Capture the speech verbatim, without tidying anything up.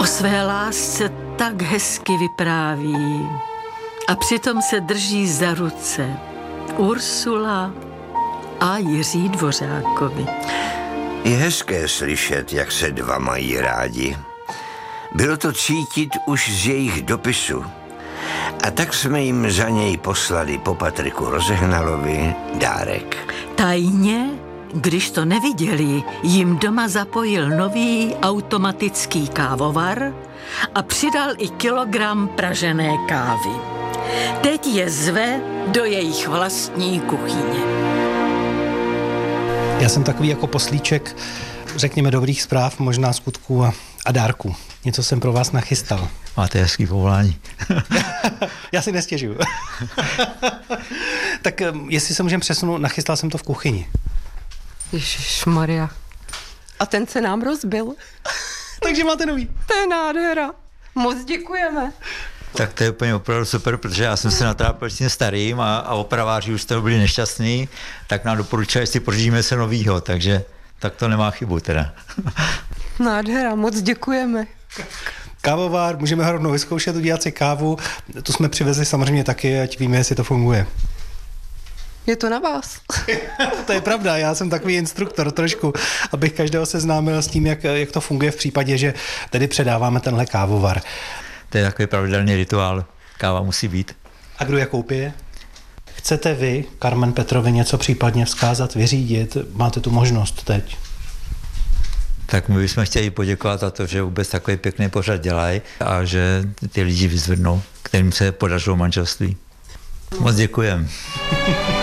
O své lásce tak hezky vypráví a přitom se drží za ruce Ursula a Jiří Dvořákovi. Je hezké slyšet, jak se dva mají rádi. Bylo to cítit už z jejich dopisu. A tak jsme jim za něj poslali po Patriku Rozehnalovi dárek. Tajně, když to neviděli, jim doma zapojil nový automatický kávovar a přidal i kilogram pražené kávy. Teď je zve do jejich vlastní kuchyně. Já jsem takový jako poslíček, řekněme, dobrých zpráv, možná skutků a, a dárků. Něco jsem pro vás nachystal. Máte hezký povolání. Já si nestěžuju. Tak jestli se můžeme přesunout, nachystal jsem to v kuchyni. Ježišmarja. A ten se nám rozbil. Takže máte nový. To je nádhera. Moc děkujeme. Tak to je úplně opravdu super, protože já jsem se natrápil s tím starým a, a opraváři už z toho byli nešťastní, tak nám doporučili, jestli pořídíme se novýho, takže tak to nemá chybu teda. Nádhera, moc děkujeme. Kávovár, můžeme rovnou vyzkoušet, udělat si kávu. Tu jsme přivezli samozřejmě taky, ať víme, jestli to funguje. Je to na vás. To je pravda, já jsem takový instruktor trošku, abych každého seznámil s tím, jak, jak to funguje v případě, že tedy předáváme tenhle kávovar. To je takový pravidelný rituál, káva musí být. A kdo je koupí? Chcete vy, Karmen Petrovi, něco případně vzkázat, vyřídit? Máte tu možnost teď. Tak my bychom chtěli poděkovat za to, že vůbec takový pěkný pořad dělají a že ty lidi vyzvednou, kterým se podařilo manželství. Moc děkujem.